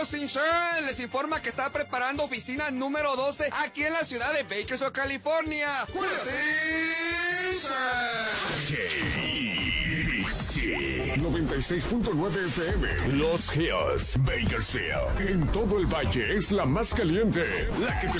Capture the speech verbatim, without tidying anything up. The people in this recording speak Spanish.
Julio Insurance les informa que está preparando oficina número doce aquí en la ciudad de Bakersfield, California. Julio Insurance. noventa y seis punto nueve F M. Los Hills, Bakersfield. En todo el valle es la más caliente. La que te